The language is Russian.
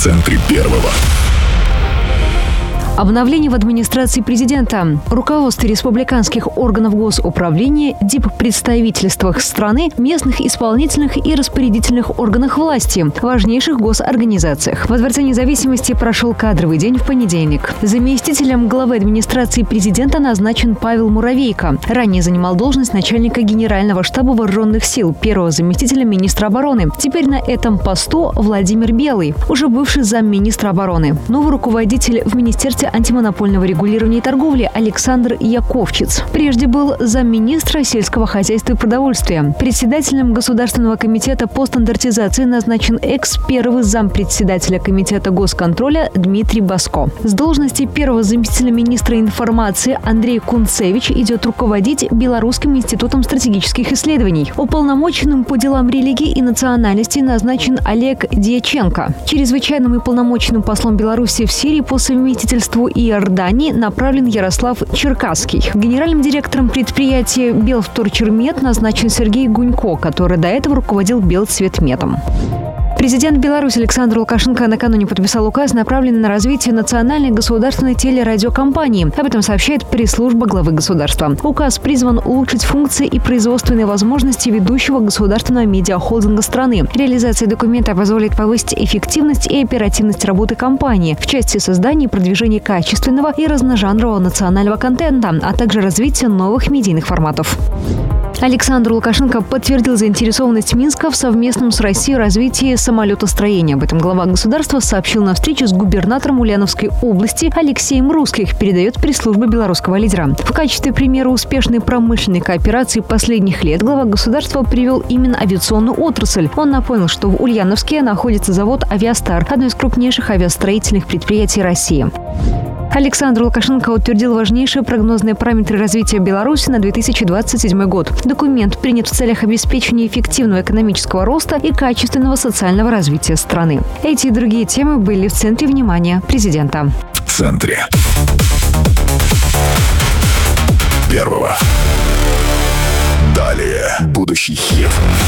центре первого. Обновление в администрации президента. Руководство республиканских органов госуправления, диппредставительствах страны, местных исполнительных и распорядительных органах власти, важнейших госорганизациях. Во Дворце независимости прошел кадровый день в понедельник. Заместителем главы администрации президента назначен Павел Муравейко. Ранее занимал должность начальника Генерального штаба вооруженных сил, первого заместителя министра обороны. Теперь на этом посту Владимир Белый, уже бывший замминистра обороны. Новый руководитель в Министерстве антимонопольного регулирования и торговли Александр Яковчиц. Прежде был замминистра сельского хозяйства и продовольствия. Председателем Государственного комитета по стандартизации назначен экс-первый зампредседателя Комитета госконтроля Дмитрий Баско. С должности первого заместителя министра информации Андрей Кунцевич идет руководить Белорусским институтом стратегических исследований. Уполномоченным по делам религии и национальности назначен Олег Дьяченко. Чрезвычайным и полномоченным послом Беларуси в Сирии по совместительству и Иордании направлен Ярослав Черкасский. Генеральным директором предприятия «Белвторчермет» назначен Сергей Гунько, который до этого руководил Белцветметом. Президент Беларуси Александр Лукашенко накануне подписал указ, направленный на развитие национальной государственной телерадиокомпании. Об этом сообщает пресс-служба главы государства. Указ призван улучшить функции и производственные возможности ведущего государственного медиахолдинга страны. Реализация документа позволит повысить эффективность и оперативность работы компании в части создания и продвижения качественного и разножанрового национального контента, а также развития новых медийных форматов. Александр Лукашенко подтвердил заинтересованность Минска в совместном с Россией развитии самолетостроения. Об этом глава государства сообщил на встрече с губернатором Ульяновской области Алексеем Русских, передает пресс-служба белорусского лидера. В качестве примера успешной промышленной кооперации последних лет глава государства привел именно авиационную отрасль. Он напомнил, что в Ульяновске находится завод «Авиастар», одно из крупнейших авиастроительных предприятий России. Александр Лукашенко утвердил важнейшие прогнозные параметры развития Беларуси на 2027 год. Документ принят в целях обеспечения эффективного экономического роста и качественного социального развития страны. Эти и другие темы были в центре внимания президента. В центре первого. Далее будущий хит.